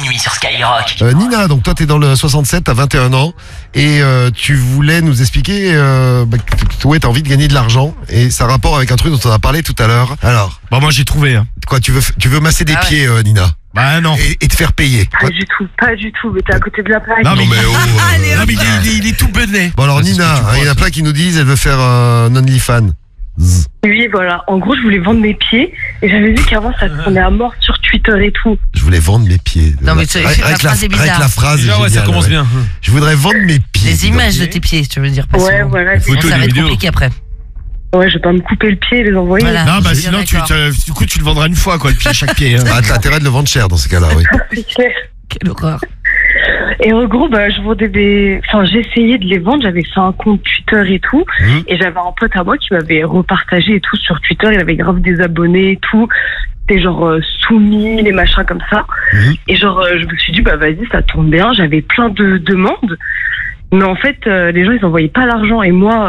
minuit sur Skyrock. Nina, donc toi t'es dans le 67, t'as 21 ans et tu voulais nous expliquer que t'as envie de gagner de l'argent et ça a rapport avec un truc dont on a parlé tout à l'heure. Alors, Bon, moi j'ai trouvé. Hein. quoi, tu veux masser des pieds, Nina? Bah non. Et te faire payer. Pas du tout, mais t'es à côté de la plaque. Non mais, oh, non, mais il est tout bené. Bon alors Nina, il y en a plein qui nous disent elle veut faire un OnlyFans. Oui, voilà. En gros, je voulais vendre mes pieds et j'avais vu qu'avant ça tournait à mort sur Twitter et tout. Je voulais vendre mes pieds. Non, mais la phrase est bizarre. Avec la phrase déjà, ouais, ça commence bien. Je voudrais vendre mes pieds. Les images de tes pieds, tu veux dire. Ouais, voilà. Sinon, ça va être compliqué après. Ouais, je vais pas me couper le pied et les envoyer. Voilà. Non, bah Je suis sinon bien d'accord. du coup tu le vendras une fois quoi, le pied à chaque pied. Hein. Ah, t'as intérêt de le vendre cher dans ces cas-là, oui. C'est clair. Quelle horreur. Et en gros, je vendais des. Enfin, j'essayais de les vendre. J'avais fait un compte Twitter et tout. Et j'avais un pote à moi qui m'avait repartagé et tout sur Twitter. Il avait grave des abonnés et tout. C'était genre soumis, les machins comme ça. Et genre, je me suis dit, vas-y, ça tombe bien. J'avais plein de demandes. Mais en fait, les gens, ils envoyaient pas l'argent. Et moi,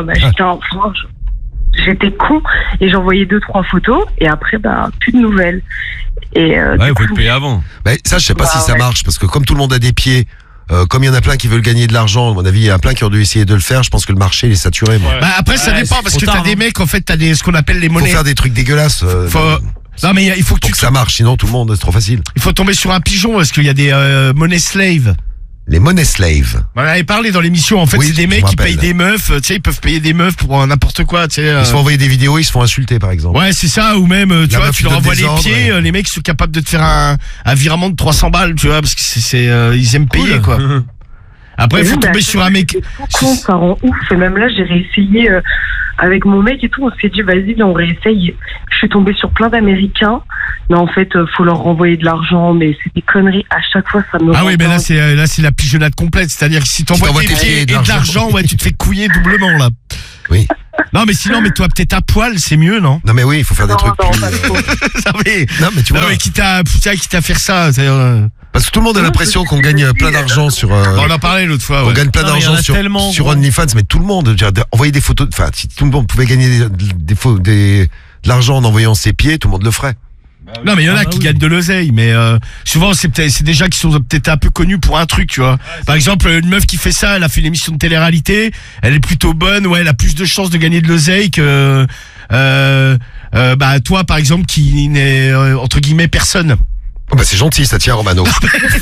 j'étais con. Et j'envoyais 2-3 photos. Et après, plus de nouvelles. Et Ouais, il faut te payer avant. Bah, ça, je sais pas si ça marche parce que comme tout le monde a des pieds, comme il y en a plein qui veulent gagner de l'argent, à mon avis, il y en a plein qui ont dû essayer de le faire. Je pense que le marché il est saturé. Moi. Bah après ça dépend parce que t'as des mecs en fait t'as des ce qu'on appelle les Faut monnaies. faire des trucs dégueulasses. Non mais il faut que pour que ça marche, sinon tout le monde c'est trop facile. Il faut tomber sur un pigeon parce qu'il y a des monnaies slaves. Les money slaves. On en avait parlé dans l'émission. En fait, Oui, c'est des je mecs me qui rappelle. payent des meufs. Tu sais, ils peuvent payer des meufs pour n'importe quoi. Tu sais. Ils se font envoyer des vidéos, ils se font insulter par exemple. Ouais, c'est ça. Ou même, tu La vois, meuf tu qui leur donne envoies des les ordres, pieds. ouais. Les mecs sont capables de te faire un virement de 300 balles, tu vois, parce que ils aiment payer quoi. Après, il faut tomber sur un mec. C'est con, ça rend ouf. Et même là, j'ai réessayé avec mon mec et tout. On s'est dit, vas-y, on réessaye. Je suis tombée sur plein d'Américains. Mais en fait, faut leur renvoyer de l'argent. Mais c'est des conneries. À chaque fois, ça me Ah rend oui, mais dingue. là c'est la pigeonnade complète. C'est-à-dire que si t'envoies t'envoies tes tes pieds et de l'argent, ouais, tu te fais couiller doublement là. Oui. Non, mais sinon, mets-toi peut-être à poil, c'est mieux, non? Non mais oui, il faut faire des Non, trucs non, plus. pas trop. Non, mais tu vois. Non, mais quitte à faire ça. Parce que tout le monde a l'impression qu'on gagne plein d'argent sur. On en parlait l'autre fois. On Ouais. gagne plein Non, mais il y en d'argent a tellement, sur gros. OnlyFans, mais tout le monde, je veux dire, envoyer des photos, enfin, si tout le monde pouvait gagner de l'argent en envoyant ses pieds, tout le monde le ferait. Non mais il y en a qui gagnent de l'oseille, mais souvent c'est des gens qui sont peut-être un peu connus pour un truc, tu vois. Par exemple, une meuf qui fait ça, elle a fait une émission de télé-réalité, elle est plutôt bonne, ouais, elle a plus de chances de gagner de l'oseille que toi par exemple qui n'est entre guillemets personne. Oh bah c'est gentil, ça tient Romano. Non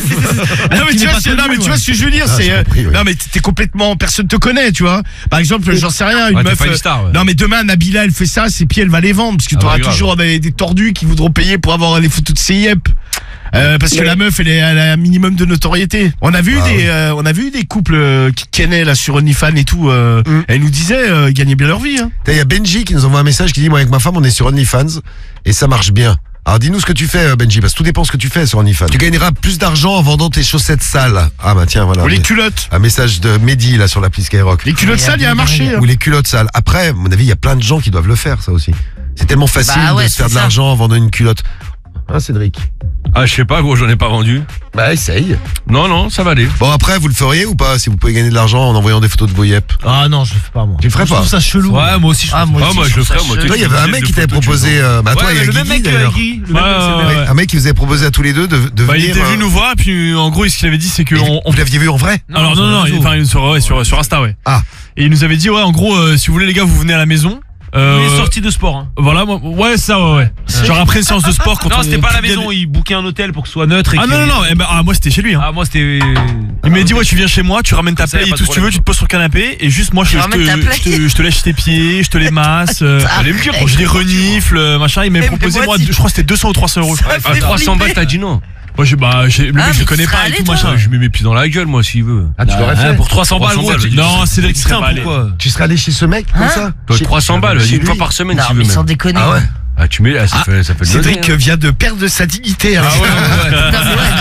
mais tu vois, tu vois ce que je veux dire, Ah, c'est j'ai compris, oui. non mais t'es complètement personne te connaît, tu vois. Par exemple, j'en sais rien, une Ouais, t'es meuf pas une star, ouais. non mais demain Nabila elle fait ça, ses pieds elle va les vendre parce que t'auras grave. toujours des tordus qui voudront payer pour avoir les photos de ses yep. Parce que la meuf elle a un minimum de notoriété. On a vu des couples qui kennaient là sur OnlyFans et tout. Elle nous disait ils gagnaient bien leur vie. Hein. Il y a Benji qui nous envoie un message qui dit moi avec ma femme on est sur OnlyFans et ça marche bien. Alors dis-nous ce que tu fais Benji parce que tout dépend ce que tu fais sur OnlyFans. Tu gagneras plus d'argent en vendant tes chaussettes sales. Ah bah tiens voilà. Ou les culottes. Un message de Mehdi là sur l'appli Skyrock. Les culottes sales, il y a un marché. Hein. Ou les culottes sales. Après, à mon avis, il y a plein de gens qui doivent le faire ça aussi. C'est tellement facile ouais, de se faire c'est de ça. l'argent en vendant une culotte. Ah Cédric. Ah, je sais pas, gros, j'en ai pas vendu. Bah essaye. Non, ça va aller. Bon après vous le feriez ou pas si vous pouvez gagner de l'argent en envoyant des photos de vos yep. Ah non, je le fais pas moi. Tu le ferais Je pas. trouve ça chelou. Ouais, moi aussi, je Ah, moi ah, aussi, moi, je je le trouve ferais, ça moi. chelou. Toi il y avait un mec qui t'avait proposé bah toi il y a le même Guigui, mec d'ailleurs. Guy, le Ouais, même mec, c'est ouais, vrai. ouais. Un mec qui vous avait proposé à tous les deux de Bah, il venir. était venu nous voir, et puis en gros, ce qu'il avait dit, c'est que Et on vous l'aviez vu en vrai? Alors non, enfin sur Insta, ouais. Ah. Et il nous avait dit ouais, en gros, si vous voulez les gars, vous venez à la maison. Il est sorti de sport. Hein. Voilà, ouais, ça, ouais. Genre après une séance de sport, quand Non, on c'était pas à la il y a maison. des- Il bookait un hôtel pour que ce soit neutre. Et Ah non, moi c'était chez lui. Hein. Ah moi c'était. Il m'a dit ouais, tu viens chez moi, tu ramènes ta Comme ça, y a plaie et pas tout de ce que tu veux, problème. tu te poses sur le canapé et juste moi je ramènes ta plaie. te lèche tes pieds, je te les masse, Allez me dire, je les renifle, machin. Il m'a Mais proposé moi, moi, si- je crois que c'était 200 ou 300 euros. À 300 balles, t'as dit non. Moi le Ah, mec je mais connais tu pas serais et tout allé, toi machin. Je mets mes pieds dans la gueule, moi, s'il veut. Ah tu l'aurais fait? Pour 300 balles, 300 gros. balles. Non, c'est l'extrême, pas allé. pourquoi? Tu serais allé chez ce mec comme Hein ça? Toi, 300 balles, Chez une fois lui. par semaine, Non, si tu veux. mais même. sans déconner. Ah ouais? Ah, tu mets, ça fait le Cédric donner, hein. vient de perdre sa dignité. Hein. Non, mais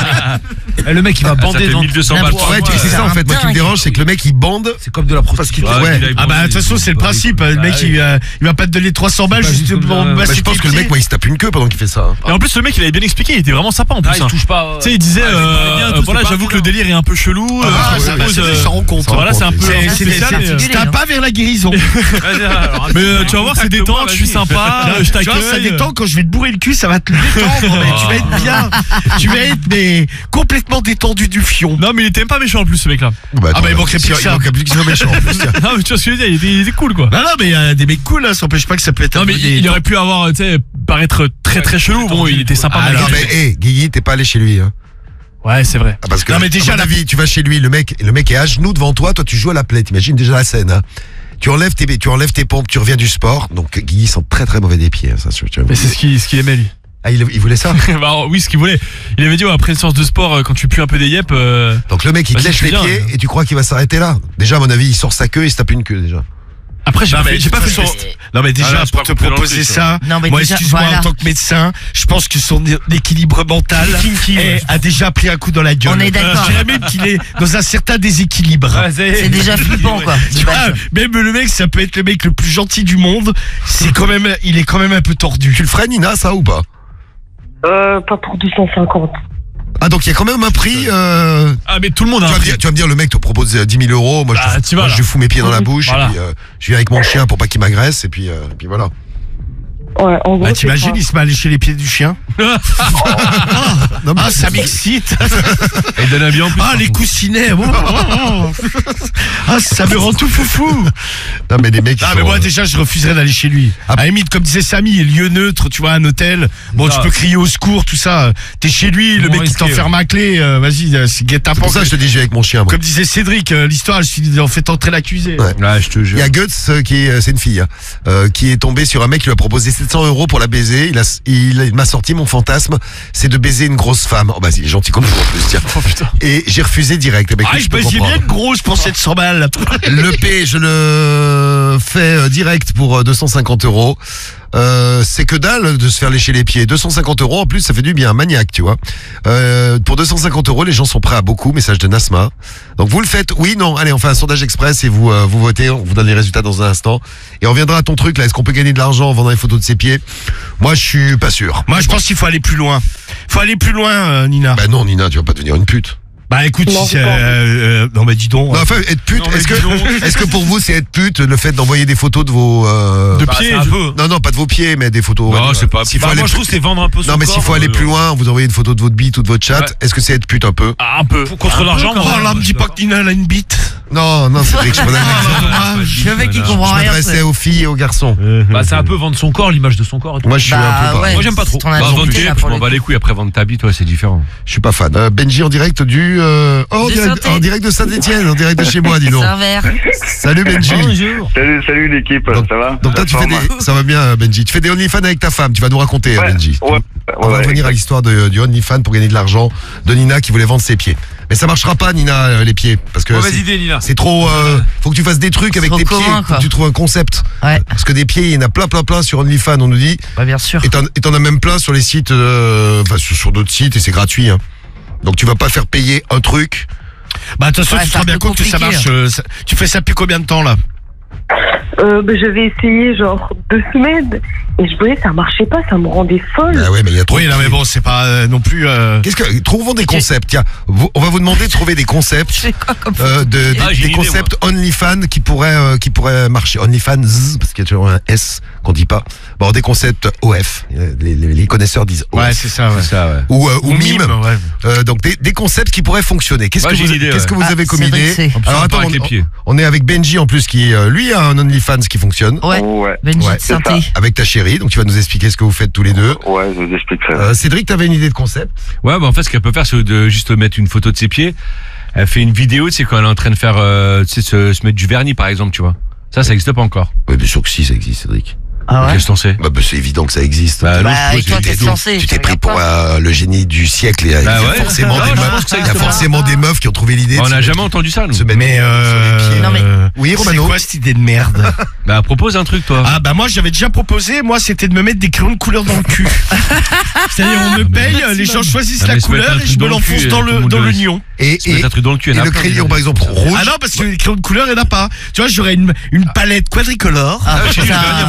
ouais, Le mec il va Ça bander fait dans. 1200 balles par Ouais, mois. c'est ça en fait. Moi qui me dingue. dérange, c'est que le mec il bande. C'est comme de la Parce qu'il prostitution. ouais. Ah bah de toute façon c'est le principe. Le mec il va pas te donner 300 balles pas juste juste pour comme Bah, masser je pense tes que le mec pieds. moi il se tape une queue pendant qu'il fait ça. Hein. Et en plus le mec il avait bien expliqué, il était vraiment sympa en plus. Ah, il hein. touche pas. Tu sais, il disait, il parlait bien, tout, voilà, c'est pas j'avoue que un le délire est un peu chelou. Ah, je ça propose, ça rend compte. voilà, c'est un peu C'est spécial, mais, c'est un pas vers la guérison. mais tu vas voir, c'est détente, je suis sympa, je Tu vois, ça t'accueille. détend quand je vais te bourrer le cul, ça va te le détendre, mais tu vas être bien. Tu vas être mais complètement complètement détendu du fion. Non, mais il était même pas méchant en plus, ce mec-là. Bah, Ah, bah, il manquerait plus que il ça. manquerait plus qu'il soit méchant. en plus, tiens. Non, mais tu vois ce que je veux dire, il était cool, quoi. Non, mais il y a des mecs cool, là, ça empêche pas que ça peut être Non, un mais peu il aurait pu avoir, tu sais, paraître très chelou. Bon, il était sympa. Ah, malgré Non, tout. mais, hé, Guigui, t'es pas allé chez lui, hein. Ouais, c'est vrai. Ah, parce que, Non, mais déjà, à mon la- avis, tu vas chez lui, le mec est à genoux devant toi tu joues à la plaie, t'imagines déjà la scène, hein. Tu enlèves tes pompes, tu reviens du sport, donc Guigui sent très très mauvais des pieds, hein, ça, Mais c'est ce qu'il aimait, lui. Ah, il voulait ça? Bah, oui, ce qu'il voulait. Il avait dit, ouais, après une séance de sport, quand tu pues un peu des yep, Donc le mec, il te Vas-y, lèche tu les viens, pieds hein. et tu crois qu'il va s'arrêter là? Déjà, à mon avis, il sort sa queue et il se tape une queue, déjà. après, j'ai Non, pas mais fait de le toute façon- test. Non, mais déjà, Ah, là, c'est pour pas te compris dans le proposer truc, ça, Non, mais moi, déjà, excuse-moi, voilà. en tant que médecin, je pense que son équilibre mental a déjà pris un coup dans la gueule. On est d'accord. Je dirais même qu'il est dans un certain déséquilibre. C'est déjà flippant, quoi. Tu vois, même le mec, ça peut être le mec le plus gentil du monde, il est quand même un peu tordu. Tu le ferais, Nina, ça, ou pas? Pas pour 250. Ah, donc il y a quand même un prix, Ah, mais tout le monde a un prix. tu vas me dire, le mec te propose 10 000 euros, moi, Ah, tu vas, moi là. je lui fous mes pieds dans la bouche, Voilà. et puis je viens avec mon chien pour pas qu'il m'agresse, et puis voilà. Ouais, en gros. Bah, c'est t'imagines, ça. il se met à lécher les pieds du chien. Non, mais Ah, ça m'excite. Il donne un bien en plus. Ah, les coussinets. Ah, ça me rend tout foufou. non, mais les mecs, ils Ah, mais sont, moi, déjà, je refuserais d'aller chez lui. À la limite, comme disait Samy, lieu neutre, tu vois, un hôtel. Bon, tu peux crier au secours, tout ça. T'es chez lui, le Moins mec qui risqué, t'enferme à clé, vas-y, c'est guet-apens. c'est pour ça que je te dis, je vais avec mon chien, moi. Comme disait Cédric, l'histoire, je suis en fait entrer l'accusé. Ouais. Ouais, je te Il jure. y a Guts, c'est une fille, hein, qui est tombée sur un mec qui lui a proposé 700 euros pour la baiser. Il m'a sorti mon fantasme, c'est de baiser une grosse femme. Oh, bah, il est gentil comme vous, en plus, tiens. Oh, putain. Et j'ai refusé direct. Eh ben, Ah, écoute, je peux baisais bien comprendre. une grosse pour 700 balles. Le P, je le fais direct pour 250 euros. C'est que dalle de se faire lécher les pieds. 250 euros, en plus, ça fait du bien. Maniaque, tu vois. Pour 250 euros, les gens sont prêts à beaucoup. Message de Nasma. Donc, vous le faites? Oui, non. Allez, on fait un sondage express et vous votez. On vous donne les résultats dans un instant. Et on reviendra à ton truc, là. Est-ce qu'on peut gagner de l'argent en vendant les photos de ses pieds? Moi, je suis pas sûr. Moi, je pense qu'il faut aller plus loin. Faut aller plus loin, Nina. Bah non, Nina, tu vas pas devenir une pute. Bah écoute, Non, si c'est, j'ai pas non mais dis donc. Non, enfin, être pute, Non, mais est-ce que pour vous, c'est être pute, le fait d'envoyer des photos de vos, De Bah, pied, c'est un peu. non, pas de vos pieds, mais des photos. Non, c'est pas- S'il faut Bah, aller moi, je plus- trouve que c'est vendre un peu son Non, mais corps, s'il faut aller plus loin, vous envoyez une photo de votre bite ou de votre chatte, Ouais. est-ce que c'est être pute un peu? Ah, un peu. Contre l'argent, Oh moi, là, je me dis suis pas que Nina elle a une bite. Non, c'est vrai que je prenais un exemple. Le mec, il comprend Je rien. m'adressais aux filles et aux garçons. Bah, c'est un peu vendre son corps, l'image de son corps. Et tout. Moi, je suis un peu pas. ouais, Moi, j'aime pas trop. c'est ton Bah, identité, vendre tes là, yep, je pour m'en le bats coup. les couilles. Après, vendre ta bite, toi, c'est différent. Je suis pas fan. Benji en direct du, Saint-Étienne. en direct de Saint-Etienne, en direct de chez moi, dis donc. C'est un verre. Salut Benji. Bonjour. Salut l'équipe, Donc- ça va? Donc toi, tu fais ça va bien, Benji. Tu fais des OnlyFans avec ta femme. Tu vas nous raconter, Ouais, Benji. ouais, On va ouais, revenir à l'histoire du OnlyFans pour gagner de l'argent de Nina qui voulait vendre ses pieds. Mais ça marchera pas, Nina, les pieds, parce que Mauvaise c'est- idée, Nina. c'est trop. Faut que tu fasses des trucs avec Trop tes pieds. commun, Faut quoi. que tu trouves un concept. Ouais, Parce que des pieds, il y en a plein sur OnlyFans, on nous dit. bah, bien sûr. Et t'en as même plein sur les sites, enfin sur d'autres sites, et c'est gratuit. Hein. Donc tu vas pas faire payer un truc. Bah de toute façon, Ouais, tu te c'est rends un bien peu compte que ça compliqué. marche. Tu fais ça depuis combien de temps là? Bah, j'avais essayé genre 2 semaines et je voyais ça marchait pas, ça me rendait folle. Ah ouais, mais il y a trop. Oui, de non mais pieds. bon, c'est pas non plus. Qu'est-ce que trouvons des concepts. Tiens, on va vous demander de trouver des concepts. C'est quoi comme Ah, j'ai Des une idée, concepts OnlyFans qui pourraient marcher. OnlyFans, parce qu'il y a toujours un S qu'on dit pas. Bon, des concepts OF. Les connaisseurs disent OF. Ouais, c'est ça. Ouais. C'est ça, ouais. Ou mime. Ouais. Donc des concepts qui pourraient fonctionner. Qu'est-ce Ouais, que j'ai vous, une idée, qu'est-ce que ouais. vous avez comme Cédric, idée c'est- Alors On attends, part avec les pieds. on est avec Benji en plus qui lui a un OnlyFans qui fonctionne Ouais, Ouais, Benji Ouais, de Synthé. avec ta chérie. Donc tu vas nous expliquer ce que vous faites tous les deux. ouais, je vous expliquerai. Cédric, t'avais une idée de concept? Ouais, bah en fait, ce qu'elle peut faire, c'est de juste mettre une photo de ses pieds. Elle fait une vidéo, tu sais, quand elle est en train de faire, tu sais, se mettre du vernis, par exemple, tu vois. Ça existe pas encore. Oui, bien sûr que si, ça existe, Cédric. Ah ouais. Qu'est-ce que t'en sais? Bah, c'est évident que ça existe. Bah, non, Bah, je et suppose toi, que t'es c'est- censé. Tu t'es pris pour le génie du siècle. Et il y a Bah ouais. forcément, Non, des, je meufs, pense que ça il y a existe pas. forcément des meufs qui ont trouvé l'idée. On de n'a se jamais mettre- entendu ça, nous. se mettre Mais sur les pieds. Non, mais- Oui, c'est Romano. quoi cette idée de merde? Bah, propose un truc, toi. Ah bah moi j'avais déjà proposé, moi c'était de me mettre des crayons de couleur dans le cul. C'est-à-dire on me paye, les gens choisissent Ah, la mais se mettre couleur un et truc je me dans le l'enfonce cul, dans tout le le monde dans le- l'union. Et, Se mettre un truc dans le cul. il y en a le plein, crayon, des- par exemple, rouge. Ah non parce que les crayons de couleur il n'y en a pas. Tu vois j'aurais une palette quadricolore. Ah, Ah, chez lui, ça- le vernis, à mon avis, il y en a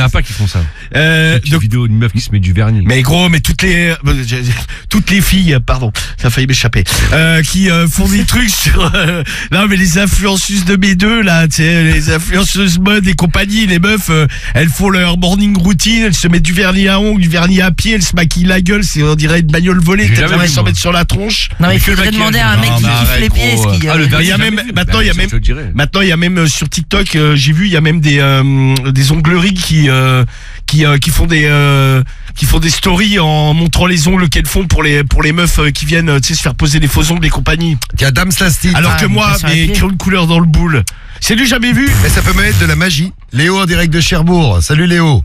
a pas qui font ça. Une Donc, vidéo d'une meuf qui se met du vernis. mais gros, mais toutes les filles, pardon, ça a failli m'échapper, qui font des trucs sur, non mais les influenceuses de B2 là, tu sais, les influenceuses mode et compagnie, les meufs, elles font leur morning routine, elles se mettent du vernis à ongles, du vernis à pied, elles se maquillent la gueule, c'est on dirait une bagnole volée, J'ai peut-être jamais elles vu, s'en moi. mettent sur la tronche. Non, mais il Que le faudrait maquillage. demander à un mec Non, qui mais kiffe arrête, les pieds. gros. Ce qui, Ah, le Mais vernis, il y a j'ai même, jamais vu. maintenant il y a Ça, même, je te le dirais. maintenant il y a même sur TikTok, j'ai vu, il y a même des ongleries qui font des stories en montrant les ongles qu'elles font pour les meufs qui viennent, tu sais, se faire poser des faux ongles et compagnie. Tiens, Dame Slasty. Alors que mais moi, pas sur les mais pieds. créer une couleur dans le boule. C'est lui jamais vu. Mais ça peut mettre de la magie. Léo en direct de Cherbourg. Salut Léo.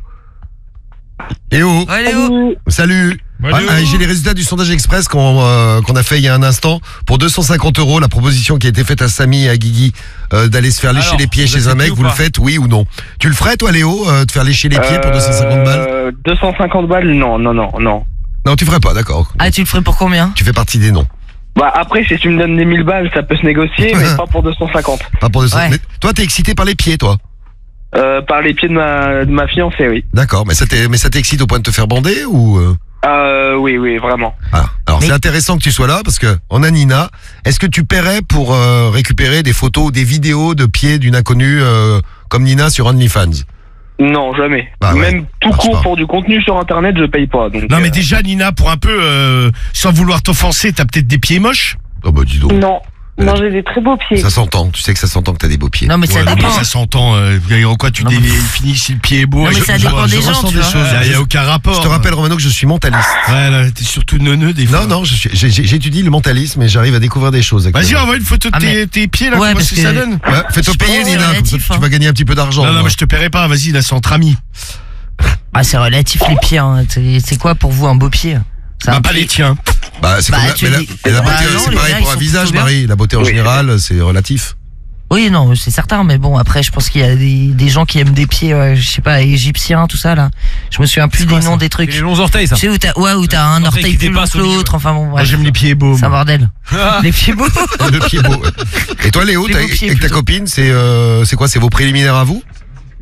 Léo. Ouais, Léo. Salut. Ouais, Léo. J'ai les résultats du sondage express qu'on a fait il y a un instant. Pour 250 €, la proposition qui a été faite à Samy et à Guigui d'aller se faire lécher Alors, les pieds vous chez un acceptez mec, ou vous le pas faites, oui ou non? Tu le ferais toi Léo, de faire lécher les pieds pour 250 balles? 250 balles, non. Non, tu ferais pas, d'accord. Ah, tu le ferais pour combien? Tu fais partie des noms. Bah après, si tu me donnes des 1000 balles, ça peut se négocier, mais pas pour 250. Pas pour 200. Ouais. Mais toi, t'es excité par les pieds, toi? Par les pieds de ma fiancée, oui. D'accord, mais ça t'excite au point de te faire bander ou Oui, vraiment. Ah, alors Mais- c'est intéressant que tu sois là parce que on a Nina. Est-ce que tu paierais pour récupérer des photos ou des vidéos de pieds d'une inconnue comme Nina sur OnlyFans? Non, jamais. Bah ouais, Même tout marche court pas. pour du contenu sur internet, je paye pas. Donc, Non mais déjà Nina, pour un peu, sans vouloir t'offenser, t'as peut-être des pieds moches. Oh bah dis donc. Non, j'ai des très beaux pieds. Ça s'entend. Tu sais que ça s'entend que t'as des beaux pieds. Non, mais ça Ouais, dépend. ça s'entend. En quoi tu Non, mais- finis si le pied est beau? Non, mais je- ça je- dépend je des gens, ressens tu des vois. choses. Il y a aucun rapport. Je te rappelle Romano que je suis mentaliste. Ouais, là, t'es surtout neuneux des fois. Non, j'étudie le mentalisme et j'arrive à découvrir des choses. Vas-y, actuellement. envoie une photo de Ah, mais- tes pieds là, Ouais, comment parce ça que- donne. Ouais, fais-toi Je payer pense que Nina, c'est comme ça, relatif, tu hein. vas gagner un petit peu d'argent. Non, moi. mais je te paierai pas, vas-y, là, c'est entre amis. Ah, c'est relatif les pieds. Hein. C'est quoi pour vous un beau pied? C'est un Bah, pas pied. les tiens. Bah, c'est Bah, comme tu mais dis- la beauté, Bah, non, c'est les pareil gars, pour ils un sont visage, plutôt bien. Marie. La beauté en Oui. général, c'est relatif. Oui, non, c'est certain, mais bon, après, je pense qu'il y a des gens qui aiment des pieds, je sais pas, égyptiens, tout ça, là. Je me souviens plus des noms des trucs. Les longs orteils, ça. Tu sais, où t'as un Orteil orteil qui plus long dépasse que au milieu. l'autre, enfin bon, Moi, bref. j'aime les pieds beaux. C'est un moi. bordel. Les pieds beaux. Le pied beau. Et toi, Léo, Les beaux pieds, avec ta plutôt. copine, c'est quoi? C'est vos préliminaires à vous?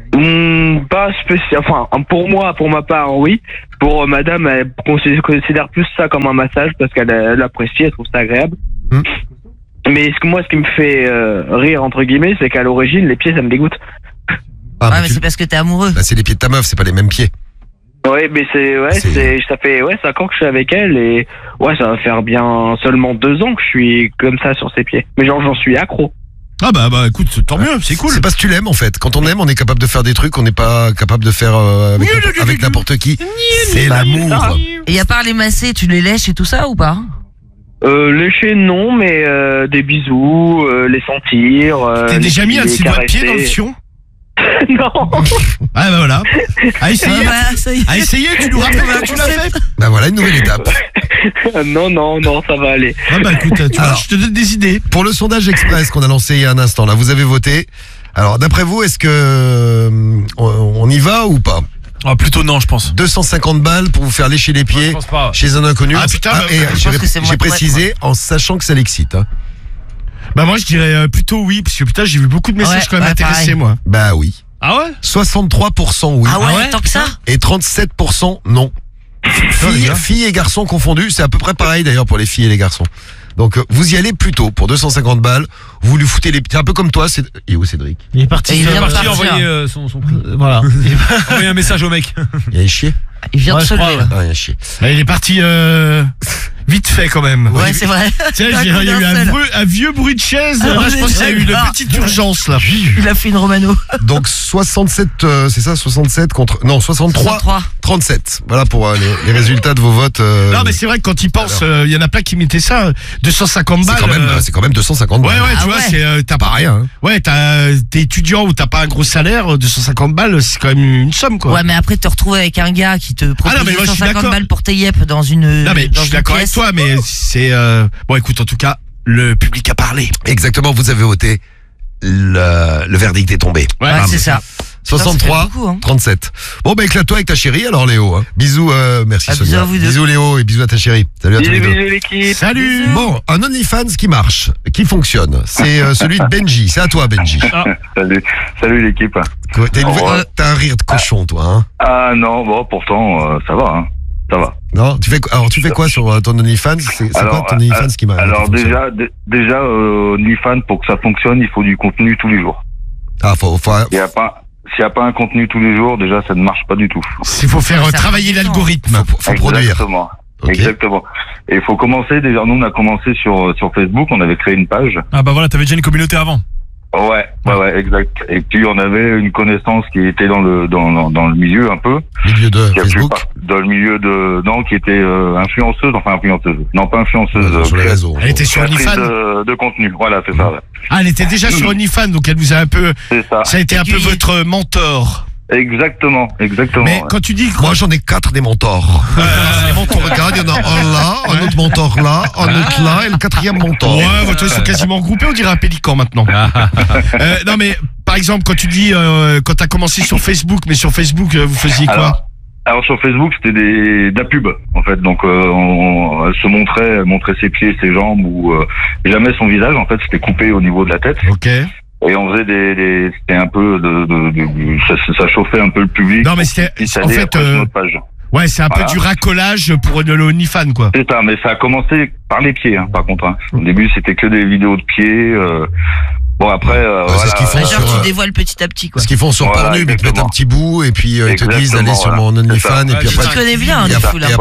Pas spécial. Enfin, pour moi, pour ma part, oui. Pour madame, elle considère plus ça comme un massage parce qu'elle apprécie, elle trouve ça agréable. Hmm. Mais ce qui me fait rire, entre guillemets, c'est qu'à l'origine, les pieds, ça me dégoûte. Ah, Ouais, mais c'est parce que t'es amoureux. Bah, c'est les pieds de ta meuf, c'est pas les mêmes pieds. Ouais, mais ça fait 5 ans que je suis avec elle et ouais, ça va faire bien seulement 2 ans que je suis comme ça sur ses pieds. Mais genre, j'en suis accro. Ah bah écoute, tant mieux, c'est cool. C'est parce que tu l'aimes en fait. Quand on aime, on est capable de faire des trucs qu'on n'est pas capable de faire avec n'importe qui. C'est l'amour. Et à part les masser, tu les lèches et tout ça ou pas? Lécher, non, mais des bisous, les sentir. T'es déjà mis un les de ses doigts de pied dans le caresser. fion? Non. Ah bah voilà. À essayer. Ah bah, ça y est. À essayer, tu nous rappelles que tu l'as fait? Bah voilà une nouvelle étape. non, ça va aller. Ah bah écoute, tu vois, Alors. je te donne des idées. Pour le sondage express qu'on a lancé il y a un instant, là, vous avez voté. Alors d'après vous, est-ce que on y va ou pas? Ah, plutôt non, je pense. 250 balles pour vous faire lécher les pieds Je pense pas. chez un inconnu. Ah, putain, bah, et je pense que c'est moins j'ai correct, précisé en sachant que ça l'excite. Hein. Bah moi je dirais plutôt oui, parce que putain j'ai vu beaucoup de messages Ouais, quand même ouais, intéressés pareil. moi. Bah oui. Ah ouais? 63% oui. Ah ouais, tant que ça? Et 37% non. Filles et garçons confondus, c'est à peu près pareil d'ailleurs pour les filles et les garçons. Donc vous y allez plutôt pour 250 balles, vous lui foutez les... C'est un peu comme toi, c'est... Et où Cédric? Il est parti. Et il vient de partir. envoyer son prix. Voilà. Envoyer un message au mec. Il y a un chier. Il vient de Ouais, se je crois, lever. Ah, il y a un chier. Bah, il est parti vite fait quand même. Ouais, c'est vrai. Tu sais, D'un il y a coup eu d'un seul. un vieux bruit de chaise. Ah, Là, on je est pense qu'il y a eu une d'accord. petite urgence là. Il a fait une Romano. Donc 67, c'est ça 67 contre... Non, 63, 37. Voilà pour les résultats de vos votes. Non mais c'est vrai que quand il pense, il y en a plein qui mettaient ça, 250 balles. c'est quand même 250 balles. Ouais, Ah tu vois, ouais. c'est t'as Pas rien. Hein. Ouais, t'es étudiant ou t'as pas un gros salaire, 250 balles, c'est quand même une somme quoi. Ouais, mais après te retrouver avec un gars qui te propose non, mais moi, je suis 150 d'accord. balles pour tes yep dans une. Non mais dans je suis une d'accord avec pièce. toi, mais c'est bon écoute, en tout cas, le public a parlé. Exactement, vous avez voté. Le verdict est tombé. Ouais, Bam. c'est ça. 63 beaucoup, hein. 37. Bon, bah éclate-toi avec ta chérie alors, Léo. Hein. Bisous, merci Bisous Sonia. à vous deux. Bisous Léo et bisous à ta chérie. Salut à tous les Bisous, deux. bisous l'équipe. Salut. Bon, un OnlyFans qui marche, qui fonctionne, c'est celui de Benji. C'est à toi, Benji. Salut l'équipe. Quoi, t'as un rire de cochon, toi, hein? Ah non, bon, pourtant, ça va, hein. Ça va. Non, tu fais quoi sur ton OnlyFans? C'est quoi ton OnlyFans qui marche? Alors déjà, OnlyFans, pour que ça fonctionne, il faut du contenu tous les jours. Ah, S'il n'y a pas un contenu tous les jours, déjà, ça ne marche pas du tout. Il faut faire travailler l'algorithme. Faut produire. Exactement. Okay. Exactement. Et il faut commencer, déjà, nous, on a commencé sur Facebook, on avait créé une page. Ah bah voilà, t'avais déjà une communauté avant. Ouais, exact. Et puis on avait une connaissance qui était dans le milieu un peu. Milieu de Facebook. Dans le milieu qui était influenceuse. Non, pas influenceuse. Sur les réseaux. Elle était sur créatrice OnlyFans. de contenu. Voilà, c'est ça. Ouais. Ah, elle était déjà sur OnlyFans, donc elle vous a un peu. C'est ça. Ça a été un peu votre mentor. Exactement. Mais quand tu dis. Moi, j'en ai 4 des mentors. Les mentors, regarde, il y en a un là, un autre mentor là, un autre là, et le 4e mentor. Ouais, votre ils sont quasiment groupés, on dirait un pélican maintenant. Non mais, par exemple, quand tu dis, quand t'as commencé sur Facebook, mais sur Facebook, vous faisiez quoi? Alors sur Facebook, c'était de la pub, en fait. Donc elle se montrait ses pieds, ses jambes, ou jamais son visage, en fait, c'était coupé au niveau de la tête. Ok. Et on faisait c'était un peu ça chauffait un peu le public. Non mais c'était, en fait, ouais, c'est un peu du racolage pour le OnlyFans, quoi. C'est ça, mais ça a commencé par les pieds, hein, par contre. Hein. Au début, c'était que des vidéos de pieds. Bon, après, c'est ce qu'ils font Genre, tu dévoiles petit à petit, quoi. Ce qu'ils font sur Pornhub, ils te mettent un petit bout et puis ils te disent d'aller sur mon OnlyFans et puis après. Tu connais bien, du coup, là.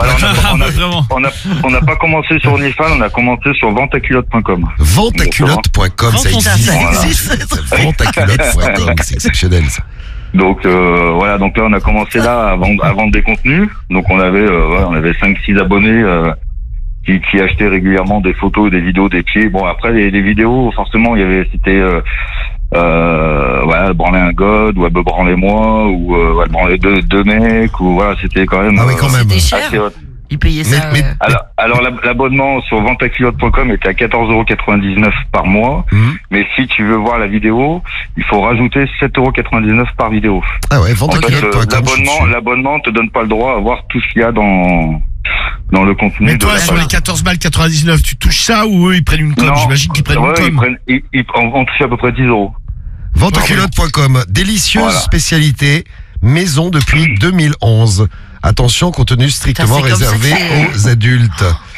On n'a pas commencé sur OnlyFans, on a commencé sur ventaculotte.com. Ventaculotte.com, ça existe. Ventaculotte.com, c'est exceptionnel, ça. Donc voilà, donc là on a commencé là à vendre des contenus. Donc on avait 5-6 abonnés qui achetaient régulièrement des photos, des vidéos, des pieds. Bon, après les vidéos, forcément c'était branler un god, ou elle me branler moi, ou elle branler deux mecs, ou voilà, c'était quand même. Ah oui, quand même. C'était cher. Ils payaient ça. Alors l'abonnement sur ventaculotte.com était à 14,99€ par mois. Mais si tu veux voir la vidéo, il faut rajouter 7,99€ par vidéo. Ah ouais, ventaculotte.com. L'abonnement te donne pas le droit à voir tout ce qu'il y a dans le contenu. Mais toi, sur les 14,99 €, tu touches ça ou eux, ils prennent une com? J'imagine qu'ils prennent une com. On touche à peu près 10€. Ventaculotte.com, délicieuse spécialité, maison depuis 2011. Attention, contenu strictement réservé aux adultes.